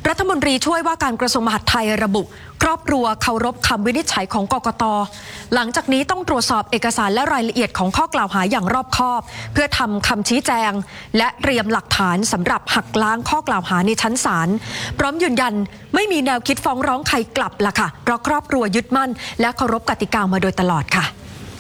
รัฐมนตรีช่วยว่าการกระทรวงมหาดไทยระบุครอบครัวเคารพคำวินิจฉัยของกกต.หลังจากนี้ต้องตรวจสอบเอกสารและรายละเอียดของข้อกล่าวหาอย่างรอบคอบเพื่อทำคำชี้แจงและเตรียมหลักฐานสำหรับหักล้างข้อกล่าวหาในชั้นศาลพร้อมยืนยันไม่มีแนวคิดฟ้องร้องใครกลับล่ะค่ะเพราะครอบครัวยึดมั่นและเคารพกติกามาโดยตลอดค่ะ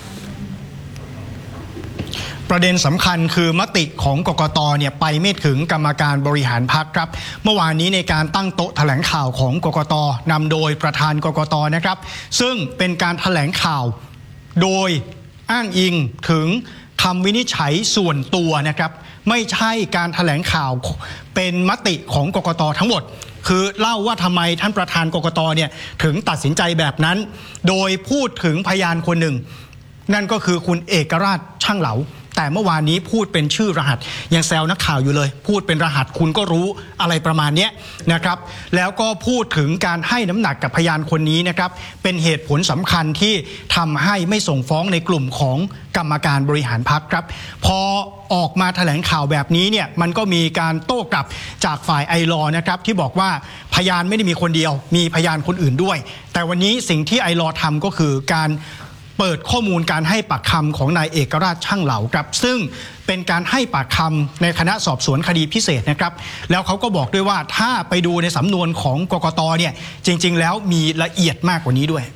ประเด็นสำคัญคือมติของกกต.ไปไม่ถึงกรรมการบริหารพรรคครับเมื่อวานนี้ในการตั้งโต๊ะแถลงข่าวของกกต.นำโดยประธานกกต.นะครับซึ่งเป็นการแถลงข่าวโดยอ้างอิงถึงคำวินิจฉัยส่วนตัวนะครับไม่ใช่การแถลงข่าวเป็นมติของกกต.ทั้งหมดคือเล่าว่าทำไมท่านประธานกกต.ถึงตัดสินใจแบบนั้นโดยพูดถึงพยานคนหนึ่งนั่นก็คือคุณเอกราชช่างเหลาแต่เมื่อวานนี้พูดเป็นชื่อรหัสยังแซวนักข่าวอยู่เลยพูดเป็นรหัสคุณก็รู้อะไรประมาณนี้นะครับแล้วก็พูดถึงการให้น้ำหนักกับพยานคนนี้นะครับเป็นเหตุผลสำคัญที่ทำให้ไม่ส่งฟ้องในกลุ่มของกรรมการบริหารพรรคครับพอออกมาแถลงข่าวแบบนี้มันก็มีการโต้กลับจากฝ่ายไอลอนะครับที่บอกว่าพยานไม่ได้มีคนเดียวมีพยานคนอื่นด้วยแต่วันนี้สิ่งที่ไอลอทำก็คือการเปิดข้อมูลการให้ปากคำของนายเอกราชช่างเหลาครับซึ่งเป็นการให้ปากคำในคณะสอบสวนคดีพิเศษนะครับแล้วเขาก็บอกด้วยว่าถ้าไปดูในสำนวนของกกต.จริงๆแล้วมีละเอียดมากกว่านี้ด้วย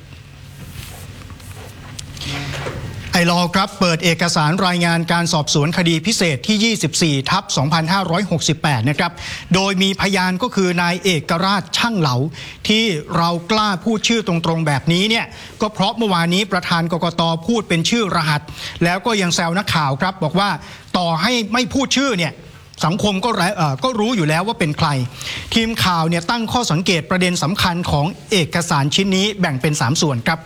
ไอลอครับเปิดเอกสารรายงานการสอบสวนคดีพิเศษที่24/2568นะครับโดยมีพยานก็คือนายเอกราชช่างเหลาที่เรากล้าพูดชื่อตรงๆแบบนี้ก็เพราะเมื่อวานนี้ประธานกกต.พูดเป็นชื่อรหัสแล้วก็ยังแซวนักข่าวครับบอกว่าต่อให้ไม่พูดชื่อสังคมก็รู้อยู่แล้วว่าเป็นใครทีมข่าวตั้งข้อสังเกตประเด็นสำคัญของเอกสารชิ้นนี้แบ่งเป็น3ส่วนครับ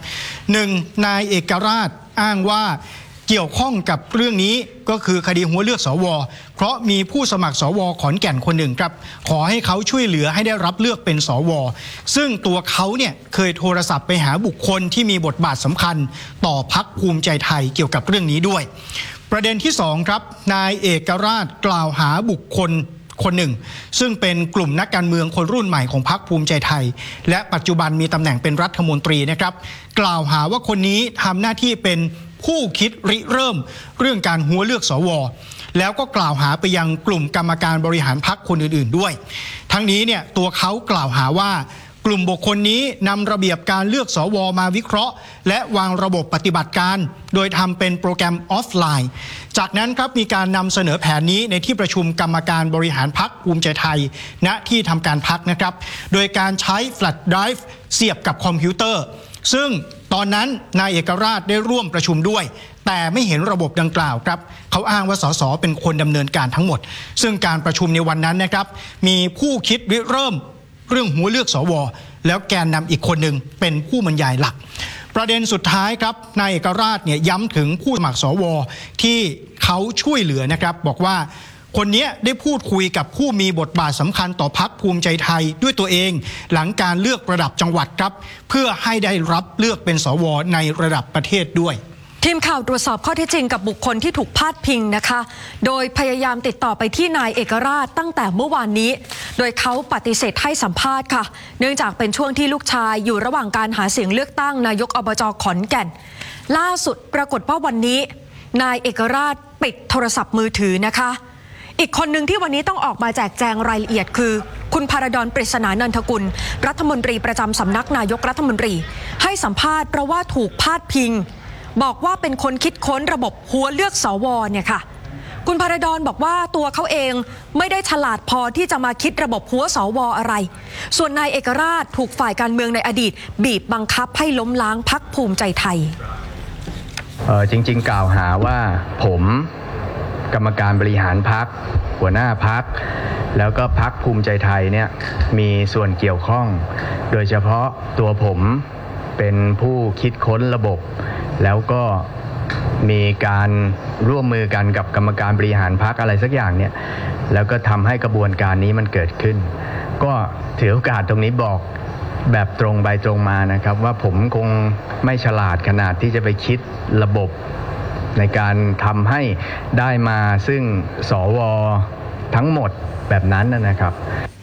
1. นายเอกราชอ้างว่าเกี่ยวข้องกับเรื่องนี้ก็คือคดีหัวเลือกสวเพราะมีผู้สมัครสวขอนแก่นคนหนึ่งครับขอให้เขาช่วยเหลือให้ได้รับเลือกเป็นสวซึ่งตัวเขาเคยโทรศัพท์ไปหาบุคคลที่มีบทบาทสำคัญต่อพรรคภูมิใจไทยเกี่ยวกับเรื่องนี้ด้วยประเด็นที่2ครับนายเอกราชกล่าวหาบุคคลคนหนึ่งซึ่งเป็นกลุ่มนักการเมืองคนรุ่นใหม่ของพรรคภูมิใจไทยและปัจจุบันมีตำแหน่งเป็นรัฐมนตรีนะครับกล่าวหาว่าคนนี้ทำหน้าที่เป็นผู้คิดริเริ่มเรื่องการหัวเลือกสวแล้วก็กล่าวหาไปยังกลุ่มกรรมการบริหารพรรคคนอื่นๆด้วยทั้งนี้ตัวเขากล่าวหาว่ากลุ่มบุคคลนี้นำระเบียบการเลือกสวมาวิเคราะห์และวางระบบปฏิบัติการโดยทำเป็นโปรแกรมออฟไลน์จากนั้นครับมีการนำเสนอแผนนี้ในที่ประชุมกรรมการบริหารพรรคภูมิใจไทยณที่ทำการพรรคนะครับโดยการใช้แฟลชไดรฟ์เสียบกับคอมพิวเตอร์ซึ่งตอนนั้นนายเอกราชได้ร่วมประชุมด้วยแต่ไม่เห็นระบบดังกล่าวครับเขาอ้างว่าสสเป็นคนดำเนินการทั้งหมดซึ่งการประชุมในวันนั้นนะครับมีผู้คิดริเริ่มเรื่องหัวเลือกสวแล้วแกนนำอีกคนหนึ่งเป็นผู้บรรยายหลักประเด็นสุดท้ายครับนายเอกราชย้ำถึงผู้สมัครสวที่เขาช่วยเหลือนะครับบอกว่าคนนี้ได้พูดคุยกับผู้มีบทบาทสำคัญต่อพรรคภูมิใจไทยด้วยตัวเองหลังการเลือกระดับจังหวัดครับเพื่อให้ได้รับเลือกเป็นสวในระดับประเทศด้วยทีมข่าวตรวจสอบข้อเท็จจริงกับบุคคลที่ถูกพาดพิงนะคะโดยพยายามติดต่อไปที่นายเอกราชตั้งแต่เมื่อวานนี้โดยเขาปฏิเสธให้สัมภาษณ์ค่ะเนื่องจากเป็นช่วงที่ลูกชายอยู่ระหว่างการหาเสียงเลือกตั้งนายกอบจ.ขอนแก่นล่าสุดปรากฏว่าวันนี้นายเอกราชปิดโทรศัพท์มือถือนะคะอีกคนหนึ่งที่วันนี้ต้องออกมาแจกแจงรายละเอียดคือคุณพาราดอนปริศนานันทกุลรัฐมนตรีประจำสำนักนายกรัฐมนตรีให้สัมภาษณ์เพราะว่าถูกพาดพิงบอกว่าเป็นคนคิดค้นระบบหัวเลือกสวค่ะคุณพาราดอนบอกว่าตัวเขาเองไม่ได้ฉลาดพอที่จะมาคิดระบบหัวสวอะไรส่วนนายเอกราชถูกฝ่ายการเมืองในอดีตบีบบังคับให้ล้มล้างพรรคภูมิใจไทยจริงๆกล่าวหาว่าผมกรรมการบริหารพรรคหัวหน้าพรรคแล้วก็พรรคภูมิใจไทยมีส่วนเกี่ยวข้องโดยเฉพาะตัวผมเป็นผู้คิดค้นระบบแล้วก็มีการร่วมมือกันกับกรรมการบริหารพรรคอะไรสักอย่างแล้วก็ทำให้กระบวนการนี้มันเกิดขึ้นก็ถือโอกาสตรงนี้บอกแบบตรงไปตรงมานะครับว่าผมคงไม่ฉลาดขนาดที่จะไปคิดระบบในการทำให้ได้มาซึ่งสวทั้งหมดแบบนั้นนะครับ